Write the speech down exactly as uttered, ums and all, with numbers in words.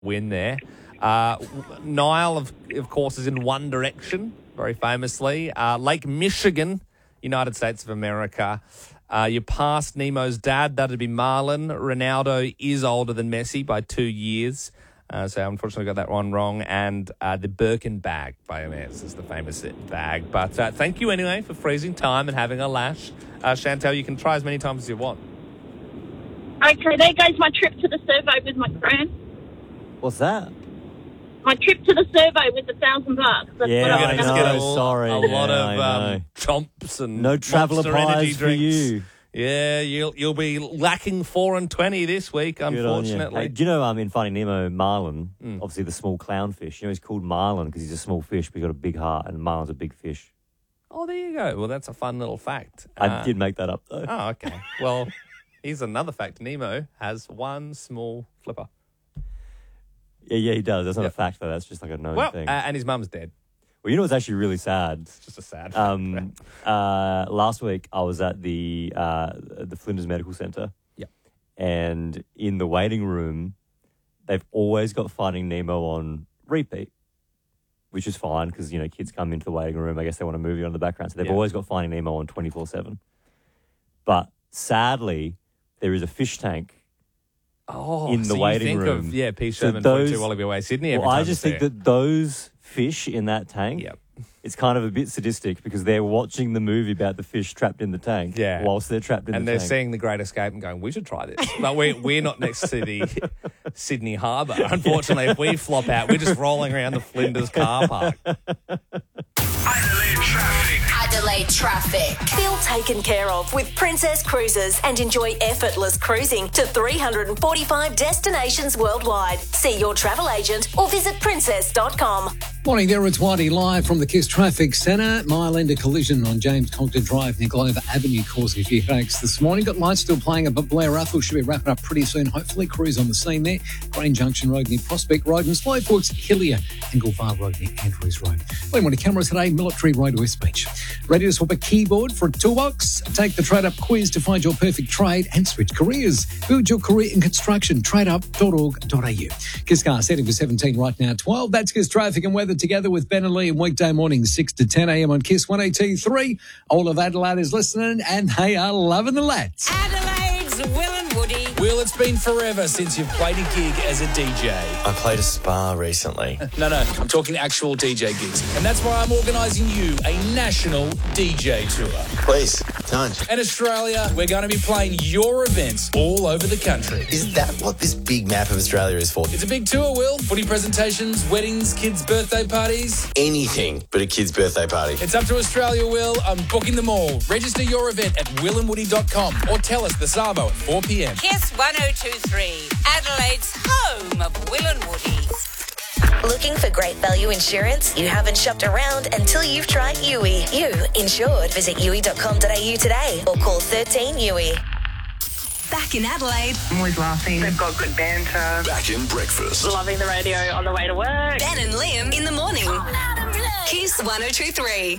win there. Uh, Nile, of, of course, is in One Direction, very famously. Uh, Lake Michigan, United States of America. Uh, you passed Nemo's dad, that'd be Marlon. Ronaldo is older than Messi by two years. Uh, so unfortunately got that one wrong. And uh, the Birkin bag by Hermes is the famous bag. But uh, thank you anyway for freezing time and having a lash. Uh, Chantel, you can try as many times as you want. Okay, there goes my trip to the survey with my friend. What's that? My trip to the survey with the thousand bucks. That's Yeah, what I I'm know. gonna Get a, sorry. a Yeah, lot of I know. um, chomps and No traveller Monster energy prize for drinks. you. Yeah, you'll you'll be lacking four and twenty this week, Good on you. unfortunately. Hey, do you know, um, in Finding Nemo, Marlin, Mm. obviously the small clownfish, you know, he's called Marlin because he's a small fish, but he's got a big heart, and Marlin's a big fish. Oh, there you go. Well, that's a fun little fact. I Uh, did make that up, though. Oh, okay. Well, here's another fact. Nemo has one small flipper. Yeah, yeah, he does. That's not Yep. a fact, though. That's just like a known Well, thing. uh, and his mum's dead. well, you know what's actually really sad? It's just a sad fact. Um, uh, last week, I was at the uh, the Flinders Medical Centre. Yep. And in the waiting room, they've always got Finding Nemo on repeat, which is fine because, you know, kids come into the waiting room. I guess they want a movie on in the background. So they've Yeah. always got Finding Nemo on twenty-four seven. But sadly, there is a fish tank. Oh, in the so you waiting think room. Of, yeah, P. So Sherman, those- point two Wallaby Way, Sydney. Every Well, I time just you think see it. that those fish in that tank, Yep. it's kind of a bit sadistic because they're watching the movie about the fish trapped in the tank Yeah. whilst they're trapped in And the they're tank. seeing The Great Escape and going, we should try this. But we're, we're not next to the Sydney Harbour. Unfortunately, if we flop out, we're just rolling around the Flinders car park. Adelaide traffic. Adelaide traffic. Feel taken care of with Princess Cruises and enjoy effortless cruising to three hundred forty-five destinations worldwide. See your travel agent or visit princess dot com. Morning there, it's Whitey live from the Kiss Traffic Centre. Mile end of collision on James Compton Drive near Glover Avenue causing a few headaches this morning. Got lights still playing up at Blair Athol. Should be wrapping up pretty soon. Hopefully, crews on the scene there. Green Junction Road near Prospect Road and Slowforks, Hillier and Gulfar Road near Andrews Road. Well, on the cameras today, Military Road West Beach. Ready to swap a keyboard for a toolbox? Take the Trade Up quiz to find your perfect trade and switch careers. Build your career in construction. trade up dot org dot a u. Kiss Car setting for seventeen right now, twelve. That's Kiss Traffic and Weather together with Ben and Lee on weekday mornings, six to ten a.m. on Kiss one eighty-three. All of Adelaide is listening and they are loving the lads. Adelaide's Will and Woody. Will, it's been forever since you've played a gig as a D J. I played a spa recently. No, no, I'm talking actual D J gigs. And that's why I'm organising you a national D J tour. Please, don't. In Australia, we're going to be playing your events all over the country. Is that what this big map of Australia is for? It's a big tour, Will. Footy presentations, weddings, kids' birthday parties. Anything but a kid's birthday party. It's up to Australia, Will. I'm booking them all. Register your event at will and woody dot com or tell us the Savo at four p.m. Kiss one oh two three. Adelaide's home of Will and Woody. Looking for great value insurance? You haven't shopped around until you've tried U I. You insured. Visit u i dot com dot a u today or call thirteen U I. Back in Adelaide, I'm always laughing. They've got good banter. Back in breakfast. Loving the radio on the way to work. Ben and Liam in the morning. Kiss one oh two three.